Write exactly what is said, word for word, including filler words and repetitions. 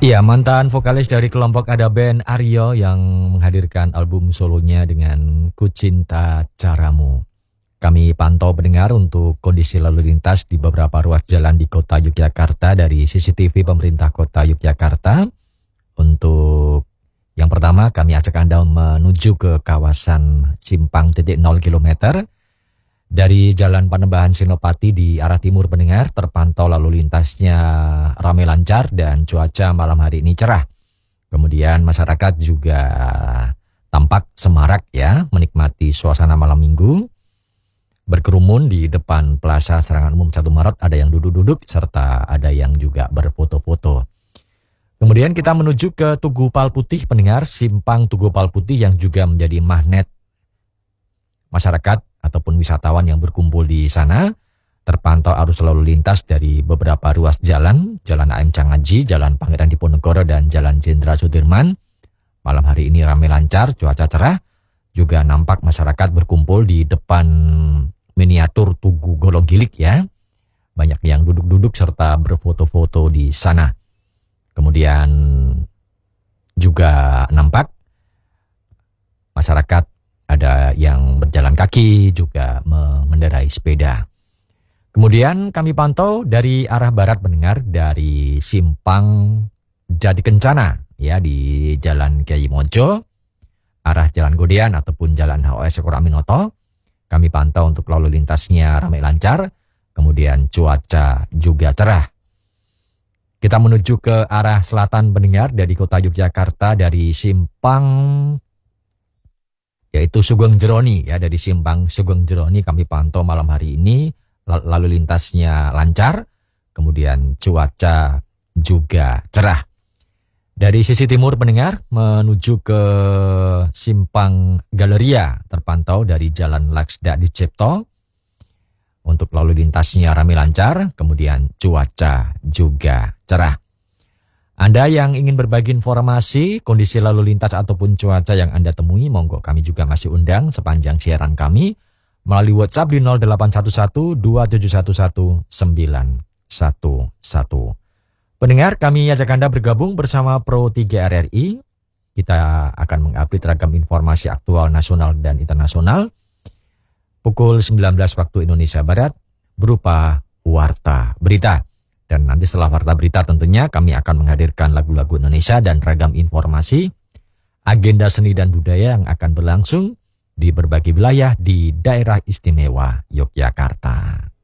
Iya, mantan vokalis dari kelompok ada band Aryo yang menghadirkan album solonya dengan Ku Cinta Caramu. Kami pantau pendengar untuk kondisi lalu lintas di beberapa ruas jalan di kota Yogyakarta dari C C T V pemerintah kota Yogyakarta. Untuk yang pertama kami ajak Anda menuju ke kawasan Simpang titik nol kilometer. Dari Jalan Panembahan Senopati di arah timur pendengar terpantau lalu lintasnya ramai lancar dan cuaca malam hari ini cerah. Kemudian masyarakat juga tampak semarak ya menikmati suasana malam minggu. Berkerumun di depan Plaza Serangan Umum satu Maret, ada yang duduk-duduk serta ada yang juga berfoto-foto. Kemudian kita menuju ke Tugu Palputih pendengar, Simpang Tugu Palputih yang juga menjadi magnet masyarakat ataupun wisatawan yang berkumpul di sana. Terpantau arus lalu lintas dari beberapa ruas jalan, Jalan A M Cangaji, Jalan Pangeran Diponegoro, dan Jalan Jenderal Sudirman. Malam hari ini ramai lancar, cuaca cerah. Juga nampak masyarakat berkumpul di depan miniatur Tugu Golong Gilik ya. Banyak yang duduk-duduk serta berfoto-foto di sana. Kemudian juga nampak masyarakat ada yang berjalan kaki, juga mengendarai sepeda. Kemudian kami pantau dari arah barat pendengar, dari Simpang Jati Kencana ya di Jalan Kiai Mojo, arah Jalan Godean ataupun Jalan H O S Sekor Aminoto. Kami pantau untuk lalu lintasnya ramai lancar, kemudian cuaca juga cerah. Kita menuju ke arah selatan pendengar dari kota Yogyakarta, dari Simpang yaitu Sugeng Jeroni ya, dari Simpang Sugeng Jeroni kami pantau malam hari ini lalu lintasnya lancar, kemudian cuaca juga cerah. Dari sisi timur pendengar menuju ke Simpang Galeria terpantau dari Jalan Laksda Dicipto. Untuk lalu lintasnya ramai lancar, kemudian cuaca juga cerah. Anda yang ingin berbagi informasi, kondisi lalu lintas ataupun cuaca yang Anda temui, monggo kami juga masih undang sepanjang siaran kami melalui WhatsApp di nol delapan satu satu dua tujuh satu satu sembilan satu satu. Pendengar, kami ajak Anda bergabung bersama Pro tiga R R I. Kita akan mengupdate ragam informasi aktual nasional dan internasional pukul sembilan belas waktu Indonesia Barat berupa Warta Berita. Dan nanti setelah Warta Berita tentunya kami akan menghadirkan lagu-lagu Indonesia dan ragam informasi, agenda seni dan budaya yang akan berlangsung di berbagai wilayah di Daerah Istimewa Yogyakarta.